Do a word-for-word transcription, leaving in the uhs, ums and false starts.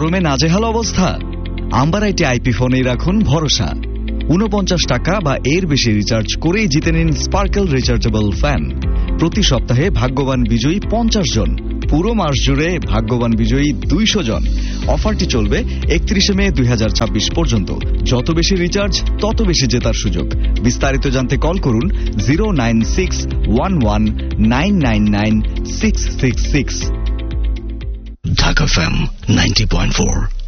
গরমে নাজেহাল অবস্থা? আম্বার আইটি আইপি ফোনেই রাখুন ভরসা। উনপঞ্চাশ টাকা বা এর বেশি রিচার্জ করেই জিতে নিন স্পার্কেল রিচার্জেবল ফ্যান। প্রতি সপ্তাহে ভাগ্যবান বিজয়ী পঞ্চাশ জন, পুরো মাস জুড়ে ভাগ্যবান বিজয়ী দুইশো জন। অফারটি চলবে একত্রিশে মে দুই হাজার ছাব্বিশ পর্যন্ত। যত বেশি রিচার্জ তত বেশি জেতার সুযোগ। বিস্তারিত জানতে কল করুন zero nine six one one nine nine nine six six six. Dhaka F M ninety point four.